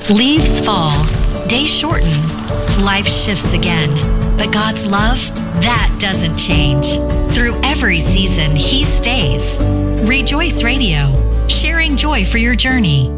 Leaves fall, days shorten, life shifts again. But God's love, that doesn't change. Through every season, He stays. Rejoice Radio, sharing joy for your journey.